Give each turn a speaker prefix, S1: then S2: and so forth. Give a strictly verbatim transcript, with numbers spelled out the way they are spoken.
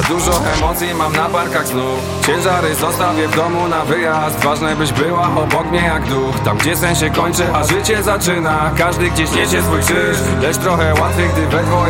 S1: dużo emocji mam na barkach znów. Ciężary zostawię w domu na wyjazd. Ważne byś była obok mnie jak duch. Tam gdzie sen się kończy, a życie zaczyna. Każdy gdzieś niesie swój krzyż, lecz trochę łatwiej, gdy we dwoje